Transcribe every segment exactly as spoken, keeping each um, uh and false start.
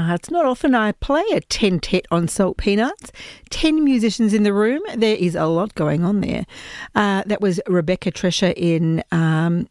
Uh, it's not often I play a ten-tet on Salt Peanuts. Ten musicians in the room. There is a lot going on there. Uh, that was Rebecca Tresher in um,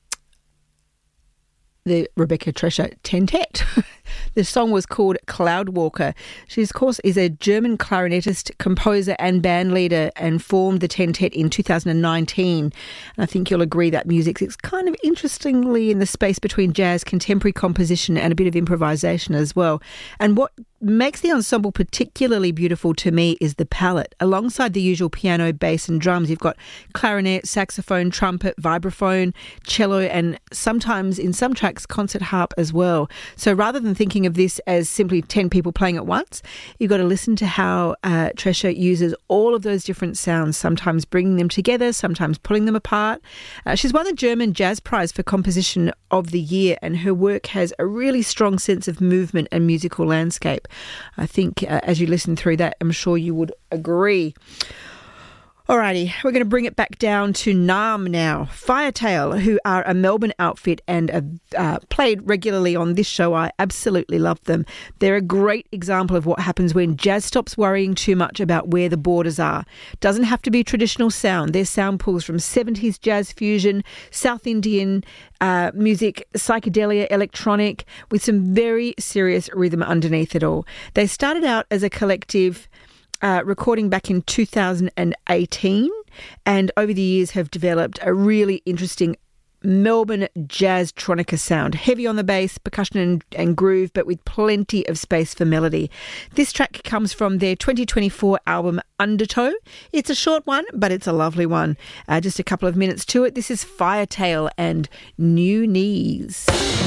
the Rebecca Tresher ten-tet. The song was called Cloudwalker. She, of course, is a German clarinetist, composer and band leader and formed the ten-tet in two thousand nineteen. And I think you'll agree that music is kind of interestingly in the space between jazz, contemporary composition and a bit of improvisation as well. And what makes the ensemble particularly beautiful to me is the palette. Alongside the usual piano, bass and drums, you've got clarinet, saxophone, trumpet, vibraphone, cello and sometimes in some tracks concert harp as well. So rather than thinking of this as simply ten people playing at once, you've got to listen to how uh, Tresher uses all of those different sounds, sometimes bringing them together, sometimes pulling them apart. Uh, she's won the German Jazz Prize for Composition of the Year, and her work has a really strong sense of movement and musical landscape. I think uh, as you listen through that, I'm sure you would agree. Alrighty, we're going to bring it back down to Naarm now. Firetail, who are a Melbourne outfit and have uh, played regularly on this show. I absolutely love them. They're a great example of what happens when jazz stops worrying too much about where the borders are. Doesn't have to be traditional sound. Their sound pulls from seventies jazz fusion, South Indian uh, music, psychedelia, electronic, with some very serious rhythm underneath it all. They started out as a collective Uh, recording back in two thousand eighteen, and over the years have developed a really interesting Melbourne jazz-tronica sound, heavy on the bass, percussion and, and groove, but with plenty of space for melody. This track comes from their twenty twenty-four album Undertow. It's a short one, but it's a lovely one. Uh, just a couple of minutes to it. This is Firetail and New Knees.